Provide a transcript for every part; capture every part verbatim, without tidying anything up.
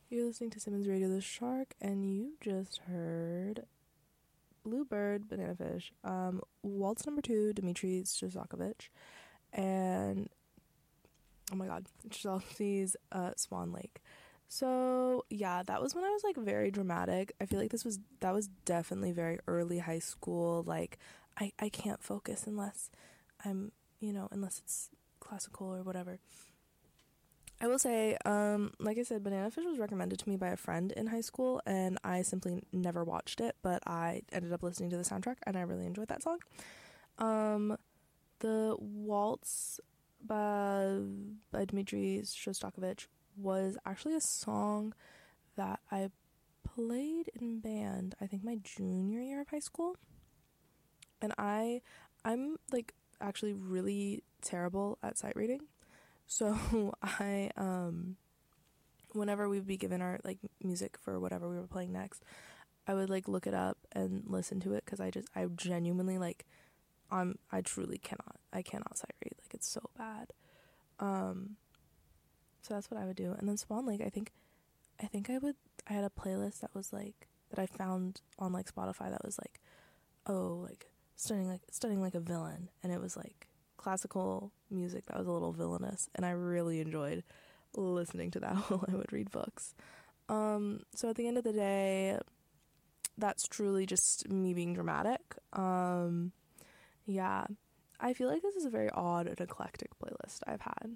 You're listening to Simmons Radio the Shark, and you just heard Bluebird, Banana Fish, um, Waltz Number Two, Dmitri Shostakovich, and oh my god, Chelsea's uh, Swan Lake. So yeah, that was when I was like very dramatic. I feel like this was that was definitely very early high school. Like I I can't focus unless I'm you know unless it's classical or whatever. I will say, um, like I said, Banana Fish was recommended to me by a friend in high school, and I simply never watched it, but I ended up listening to the soundtrack, and I really enjoyed that song. Um, the Waltz by, by Dmitri Shostakovich was actually a song that I played in band, I think my junior year of high school, and I, I'm, like, actually really terrible at sight reading. So I, um, whenever we would be given our, like, music for whatever we were playing next, I would, like, look it up and listen to it, because I just, I genuinely, like, I'm, I truly cannot, I cannot sight read, like, it's so bad. Um, so that's what I would do. And then Swan Lake, I think, I think I would, I had a playlist that was, like, that I found on, like, Spotify that was, like, oh, like, studying, like, studying like a villain, and it was, like, classical music that was a little villainous, and I really enjoyed listening to that while I would read books. Um, so at the end of the day, that's truly just me being dramatic. Um, yeah, I feel like this is a very odd and eclectic playlist I've had.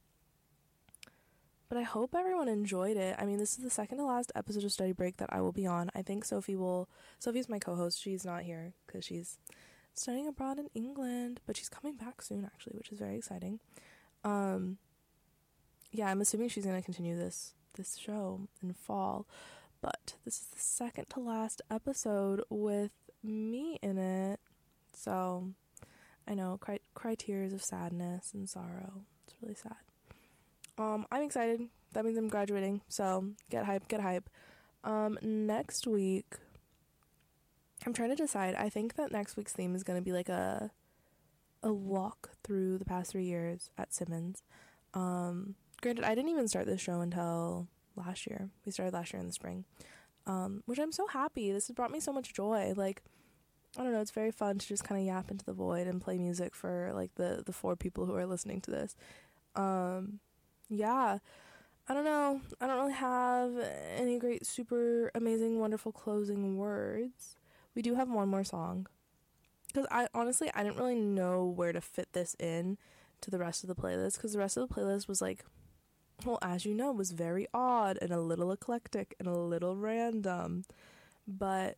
But I hope everyone enjoyed it. I mean, this is the second to last episode of Study Break that I will be on. I think Sophie will... Sophie's my co-host. She's not here because she's studying abroad in England, but she's coming back soon, actually, which is very exciting. Um, yeah, I'm assuming she's going to continue this this show in fall, but this is the second to last episode with me in it, so I know, cry, cry tears of sadness and sorrow. It's really sad. Um, I'm excited. That means I'm graduating, so get hype, get hype. Um, next week... I'm trying to decide. I think that next week's theme is going to be like a a walk through the past three years at Simmons. Um, granted, I didn't even start this show until last year. We started last year in the spring, um, which I'm so happy. This has brought me so much joy. Like, I don't know, it's very fun to just kind of yap into the void and play music for like the, the four people who are listening to this. Um, yeah, I don't know. I don't really have any great, super amazing, wonderful closing words. We do have one more song, because I honestly I didn't really know where to fit this in to the rest of the playlist, because the rest of the playlist was like, well, as you know, was very odd and a little eclectic and a little random. But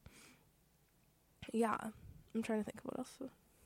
yeah, I'm trying to think of what else.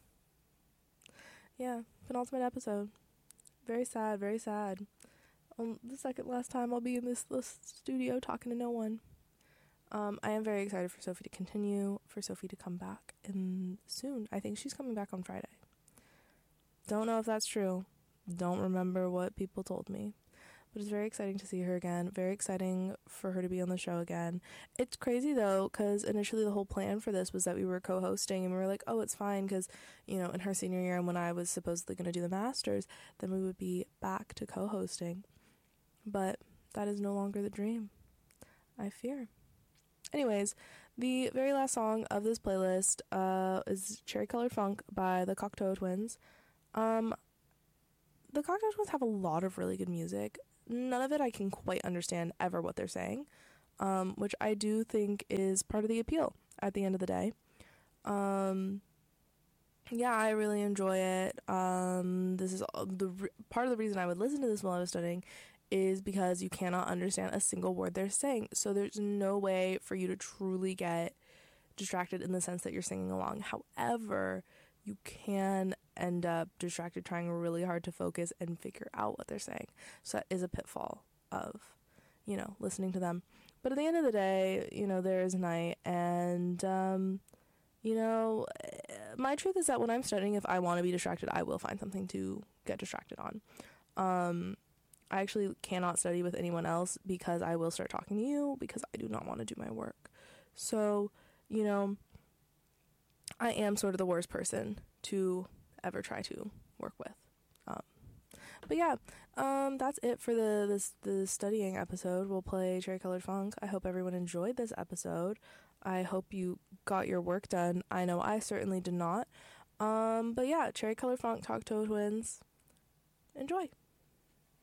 Yeah, penultimate episode. Very sad, very sad. Um, the second last time I'll be in this, this studio talking to no one. Um, I am very excited for Sophie to continue, for Sophie to come back in soon. I think she's coming back on Friday. Don't know if that's true. Don't remember what people told me. But it's very exciting to see her again. Very exciting for her to be on the show again. It's crazy, though, because initially the whole plan for this was that we were co-hosting, and we were like, oh, it's fine, because, you know, in her senior year and when I was supposedly going to do the Masters, then we would be back to co-hosting. But that is no longer the dream, I fear. Anyways, the very last song of this playlist uh, is Cherry Colored Funk by the Cocteau Twins. Um, the Cocteau Twins have a lot of really good music. None of it I can quite understand ever what they're saying, um, which I do think is part of the appeal at the end of the day. Um, yeah, I really enjoy it. Um, this is the re- part of the reason I would listen to this while I was studying is because you cannot understand a single word they're saying. So there's no way for you to truly get distracted in the sense that you're singing along. However, you can end up distracted trying really hard to focus and figure out what they're saying. So that is a pitfall of, you know, listening to them. But at the end of the day, you know, there is night, and, um, you know, my truth is that when I'm studying, if I want to be distracted, I will find something to get distracted on. Um, I actually cannot study with anyone else because I will start talking to you because I do not want to do my work. So, you know, I am sort of the worst person to ever try to work with. Um, but yeah, um, that's it for the this the studying episode. We'll play Cherry Colored Funk. I hope everyone enjoyed this episode. I hope you got your work done. I know I certainly did not. Um, but yeah, Cherry Colored Funk, Talk Twins. Enjoy.